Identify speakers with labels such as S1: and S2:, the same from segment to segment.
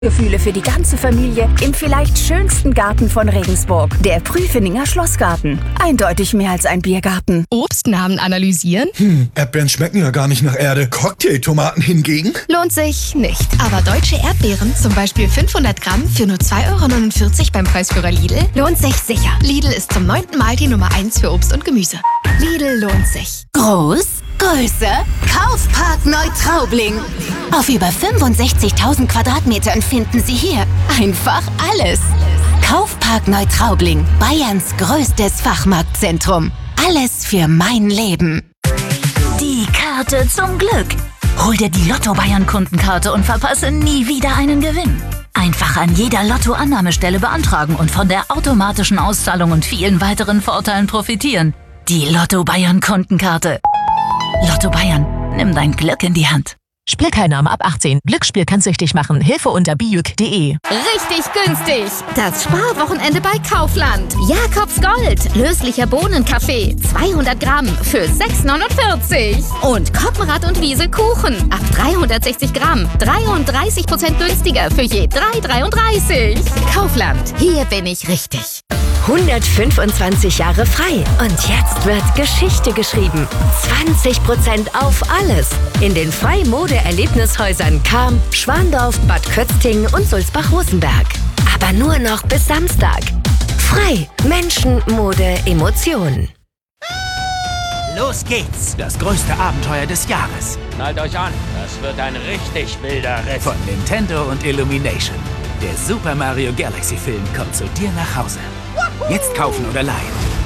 S1: Gefühle für die ganze Familie im vielleicht schönsten Garten von Regensburg. Der Prüfeninger Schlossgarten. Eindeutig mehr als ein Biergarten.
S2: Obstnamen analysieren?
S3: Erdbeeren schmecken ja gar nicht nach Erde. Cocktailtomaten hingegen?
S2: Lohnt sich nicht. Aber deutsche Erdbeeren, zum Beispiel 500 Gramm für nur 2,49 € beim Preisführer Lidl, lohnt sich sicher. Lidl ist zum 9. Mal die Nummer 1 für Obst und Gemüse. Lidl lohnt sich.
S4: Groß, Größe, Kaufpark Neutraubling. Auf über 65.000 Quadratmetern finden Sie hier einfach alles. Kaufpark Neutraubling, Bayerns größtes Fachmarktzentrum. Alles für mein Leben.
S5: Die Karte zum Glück. Hol dir die Lotto Bayern Kundenkarte und verpasse nie wieder einen Gewinn. Einfach an jeder Lotto-Annahmestelle beantragen und von der automatischen Auszahlung und vielen weiteren Vorteilen profitieren. Die Lotto Bayern Kundenkarte. Lotto Bayern, nimm dein Glück in die Hand.
S6: Spielteilnahme ab 18. Glücksspiel kann süchtig machen. Hilfe unter bijuk.de.
S2: Richtig günstig. Das Sparwochenende bei Kaufland. Jakobs Gold. Löslicher Bohnenkaffee. 200 Gramm für 6,49 €. Und Koppenrad und Wiese Kuchen. Ab 360 Gramm. 33% günstiger für je 3,33 €. Kaufland. Hier bin ich richtig.
S7: 125 Jahre frei. Und jetzt wird Geschichte geschrieben. 20% auf alles. In den Frei-Mode-Erlebnishäusern Cham, Schwandorf, Bad Kötzting und Sulzbach-Rosenberg. Aber nur noch bis Samstag. Frei. Menschen, Mode, Emotionen.
S8: Los geht's. Das größte Abenteuer des Jahres.
S9: Schnallt euch an. Das wird ein richtig wilder Ritt.
S8: Von Nintendo und Illumination. Der Super Mario Galaxy Film kommt zu dir nach Hause. Jetzt kaufen oder leihen.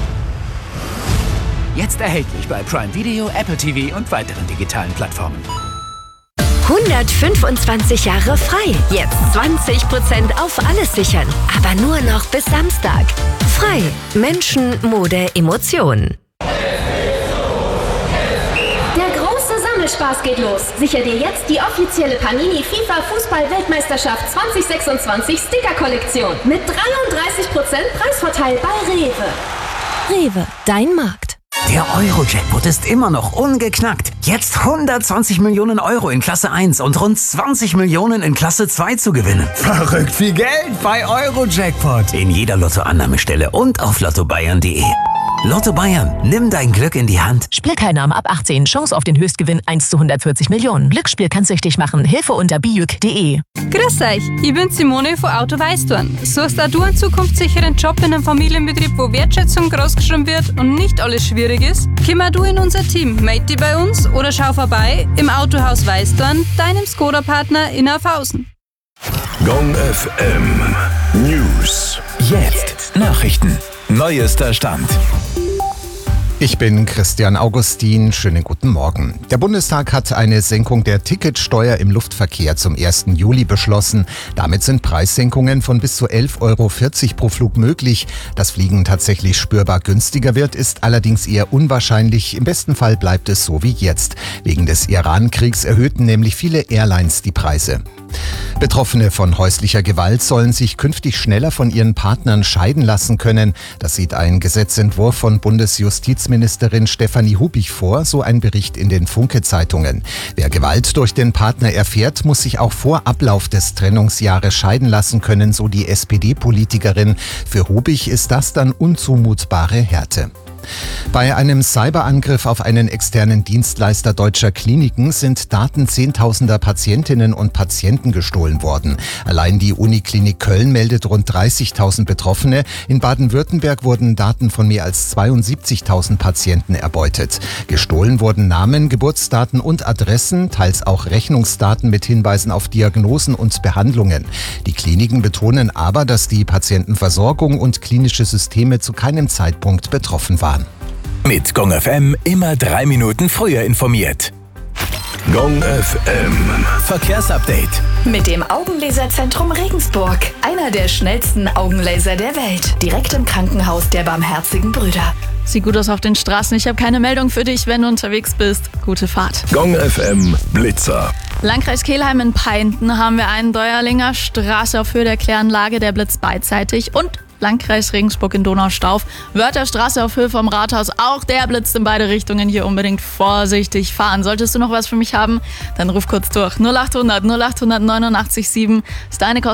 S8: Jetzt erhältlich bei Prime Video, Apple TV und weiteren digitalen Plattformen.
S7: 125 Jahre frei. Jetzt 20% auf alles sichern. Aber nur noch bis Samstag. Frei. Menschen, Mode, Emotionen.
S10: Spaß geht los. Sicher dir jetzt die offizielle Panini FIFA Fußball-Weltmeisterschaft 2026 Sticker-Kollektion mit 33% Preisvorteil bei Rewe.
S7: Rewe, dein Markt.
S11: Der Euro-Jackpot ist immer noch ungeknackt. Jetzt 120 Millionen € in Klasse 1 und rund 20 Millionen in Klasse 2 zu gewinnen.
S3: Verrückt viel Geld bei Euro-Jackpot.
S11: In jeder Lotto-Annahmestelle und auf lottobayern.de. Lotto Bayern, nimm dein Glück in die Hand.
S6: Spielteilnahme ab 18. Chance auf den Höchstgewinn 1 zu 140 Millionen. Glücksspiel kann süchtig machen. Hilfe unter bijuk.de.
S12: Grüß euch, ich bin Simone von Auto Weißdorn. Suchst auch du einen zukunftssicheren Job in einem Familienbetrieb, wo Wertschätzung großgeschrieben wird und nicht alles schwierig ist? Komm du in unser Team, melde dich bei uns oder schau vorbei im Autohaus Weißdorn, deinem Skoda-Partner in Aufhausen.
S13: Gong FM News.
S14: Jetzt Nachrichten. Neuester Stand.
S15: Ich bin Christian Augustin. Schönen guten Morgen. Der Bundestag hat eine Senkung der Ticketsteuer im Luftverkehr zum 1. Juli beschlossen. Damit sind Preissenkungen von bis zu 11,40 € pro Flug möglich. Dass Fliegen tatsächlich spürbar günstiger wird, ist allerdings eher unwahrscheinlich. Im besten Fall bleibt es so wie jetzt. Wegen des Iran-Kriegs erhöhten nämlich viele Airlines die Preise. Betroffene von häuslicher Gewalt sollen sich künftig schneller von ihren Partnern scheiden lassen können. Das sieht ein Gesetzentwurf von Bundesjustizministerin Stefanie Hubich vor, so ein Bericht in den Funke-Zeitungen. Wer Gewalt durch den Partner erfährt, muss sich auch vor Ablauf des Trennungsjahres scheiden lassen können, so die SPD-Politikerin. Für Hubich ist das dann unzumutbare Härte. Bei einem Cyberangriff auf einen externen Dienstleister deutscher Kliniken sind Daten zehntausender Patientinnen und Patienten gestohlen worden. Allein die Uniklinik Köln meldet rund 30.000 Betroffene. In Baden-Württemberg wurden Daten von mehr als 72.000 Patienten erbeutet. Gestohlen wurden Namen, Geburtsdaten und Adressen, teils auch Rechnungsdaten mit Hinweisen auf Diagnosen und Behandlungen. Die Kliniken betonen aber, dass die Patientenversorgung und klinische Systeme zu keinem Zeitpunkt betroffen waren.
S14: Mit Gong FM immer 3 Minuten früher informiert. Gong FM Verkehrsupdate.
S16: Mit dem Augenlaserzentrum Regensburg. Einer der schnellsten Augenlaser der Welt. Direkt im Krankenhaus der Barmherzigen Brüder.
S17: Sieht gut aus auf den Straßen. Ich habe keine Meldung für dich, wenn du unterwegs bist. Gute Fahrt.
S14: Gong FM Blitzer.
S17: Landkreis Kelheim in Peinten haben wir einen Deuerlinger Straße auf Höhe der Kläranlage, der blitzt beidseitig und Landkreis Regensburg in Donaustauf. Wörtherstraße auf Höhe vom Rathaus, auch der blitzt in beide Richtungen. Hier unbedingt vorsichtig fahren. Solltest du noch was für mich haben, dann ruf kurz durch. 0800 0800 89 7 ist deine